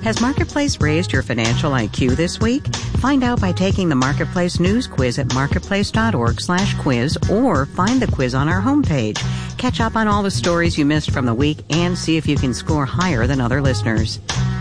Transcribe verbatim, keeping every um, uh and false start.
Has Marketplace raised your financial I Q this week? Find out by taking the Marketplace News Quiz at marketplace.org slash quiz or find the quiz on our homepage. Catch up on all the stories you missed from the week and see if you can score higher than other listeners.